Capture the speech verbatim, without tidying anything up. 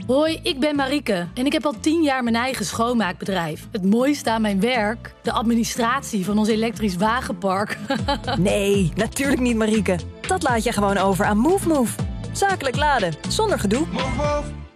Hoi, ik ben Marieke en ik heb al tien jaar mijn eigen schoonmaakbedrijf. Het mooiste aan mijn werk? De administratie van ons elektrisch wagenpark. Nee, natuurlijk niet, Marieke. Dat laat je gewoon over aan MoveMove. Zakelijk laden, zonder gedoe. Move, move.